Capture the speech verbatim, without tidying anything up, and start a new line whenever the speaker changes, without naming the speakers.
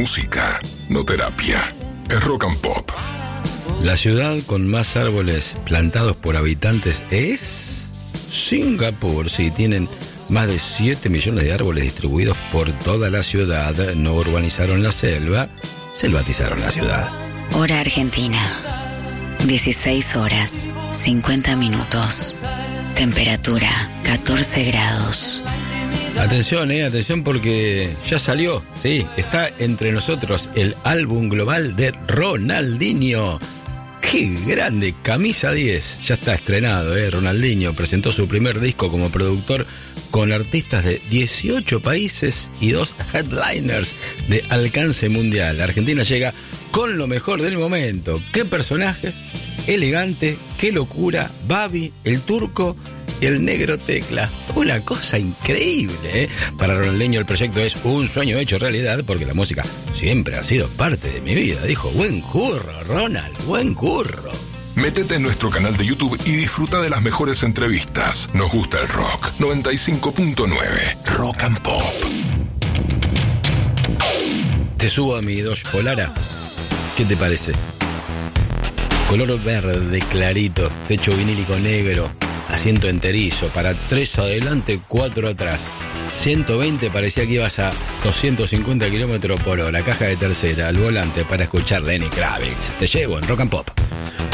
música, no terapia. Es Rock and Pop.
La ciudad con más árboles plantados por habitantes es Singapur. Sí, tienen más de siete millones de árboles distribuidos por toda la ciudad. No urbanizaron la selva, selvatizaron la ciudad.
Hora Argentina, dieciséis horas, cincuenta minutos. Temperatura, catorce grados.
Atención, eh, atención porque ya salió, sí, está entre nosotros el álbum global de Ronaldinho. ¡Qué grande! Camisa diez, ya está estrenado, eh. Ronaldinho presentó su primer disco como productor con artistas de dieciocho países y dos headliners de alcance mundial. La Argentina llega con lo mejor del momento. ¡Qué personaje! Elegante, qué locura, Babi, el turco y el negro Tecla. Una cosa increíble, ¿eh? Para Ronaldinho el proyecto es un sueño hecho realidad porque la música siempre ha sido parte de mi vida. Dijo, buen curro, Ronald, buen curro.
Métete en nuestro canal de YouTube y disfruta de las mejores entrevistas. Nos gusta el rock. noventa y cinco punto nueve Rock and Pop.
Te subo a mi Dodge Polara. ¿Qué te parece? Color verde clarito, techo vinílico negro, asiento enterizo, para tres adelante, cuatro atrás. ciento veinte, parecía que ibas a doscientos cincuenta kilómetros por hora. Caja de tercera, al volante para escuchar Lenny Kravitz. Te llevo en Rock and Pop.